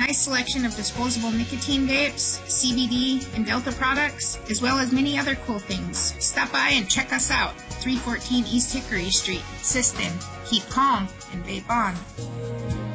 nice selection of disposable nicotine vapes, CBD, and Delta products, as well as many other cool things. Stop by and check us out. 314 East Hickory Street, Siston. Keep calm and vape on.